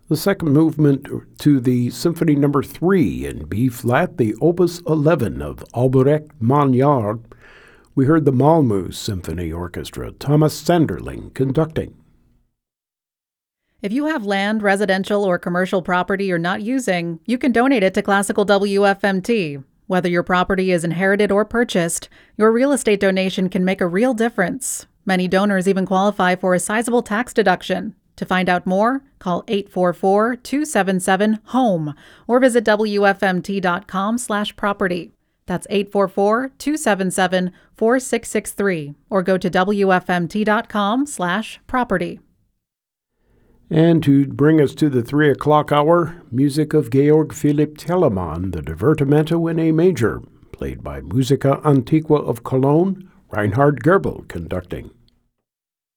The second movement to the Symphony No. 3 in B-flat, the Opus 11 of Albrecht Magnard. We heard the Malmö Symphony Orchestra, Thomas Sanderling conducting. If you have land, residential, or commercial property you're not using, you can donate it to Classical WFMT. Whether your property is inherited or purchased, your real estate donation can make a real difference. Many donors even qualify for a sizable tax deduction. To find out more, call 844-277-HOME or visit WFMT.com/property. That's 844-277-4663 or go to WFMT.com/property. And to bring us to the 3 o'clock hour, music of Georg Philipp Telemann, the Divertimento in A major, played by Musica Antiqua of Cologne, Reinhard Goebel conducting.